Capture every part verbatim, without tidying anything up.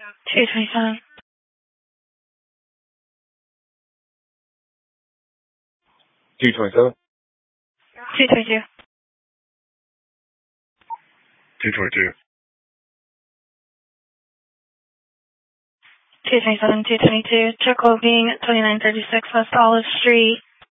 two twenty-seven. two twenty-seven. two twenty-two. two twenty-two. two twenty-seven, two twenty-two. Check being at twenty-nine thirty-six West Olive Street.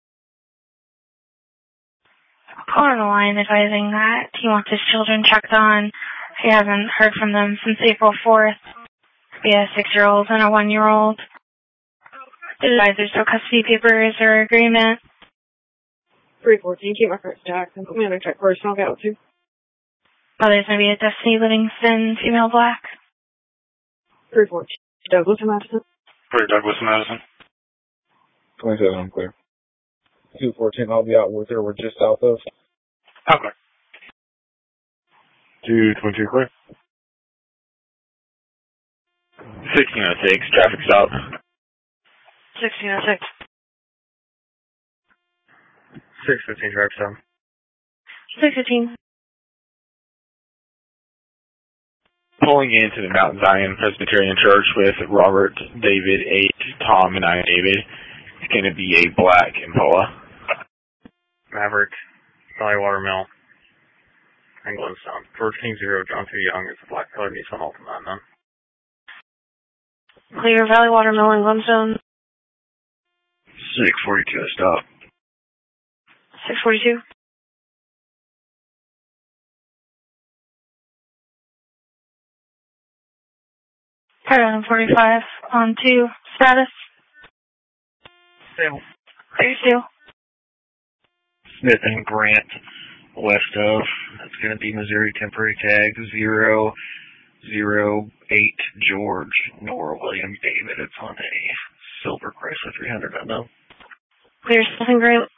Caller on the line advising that he wants his children checked on. He hasn't heard from them since April fourth. He has a six-year-old and a one-year-old. Advisors no custody papers or agreement. three fourteen, keep my first Jackson. Put me on a check first, and I'll get out too. Mother's going to be a Destiny Livingston, female black. three fourteen, Douglas and Madison. three Douglas and Madison. twenty-seven, I'm clear. two fourteen, I'll be out with her. We're just south of. Okay. two twenty-two, clear. sixteen oh six, traffic stop. sixteen oh six. six fifteen, traffic stop. six fifteen. Pulling into the Mount Zion Presbyterian Church with Robert, David, eight, Tom, and I, David. It's going to be a black Impala. Maverick, Valley Water Mill, England Sound. fourteen zero, John T. Young. It's a black color Nissan Altima, man. Clear, Valley Water Mill and Glenstone. six forty-two, stop. six forty-two. Paragon forty-five on two. Status. Stable. Clear still. Smith and Grant, west of. That's going to be Missouri temporary tag zero zero eight George, Nora William David. It's on a silver Chrysler three hundred, I know. Clear Smith and Grant.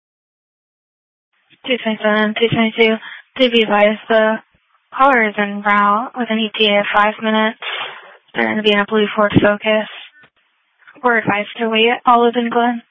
two twenty-seven, two twenty-two. To be advised, the caller is en route with an E T A of five minutes. They're going to be in a blue Ford Focus. We're advised to wait at Olive and Glen.